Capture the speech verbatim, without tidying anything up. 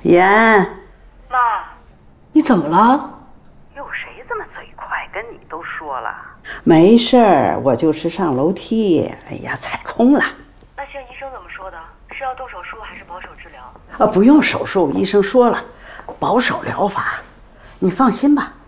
妍， 妈， 你怎么了？ 有谁这么嘴快，跟你都说了？ 没事儿，我就是上楼梯，哎呀，踩空了。 那现在医生怎么说的？是要动手术还是保守治疗？ 啊，不用手术，医生说了，保守疗法，你放心吧。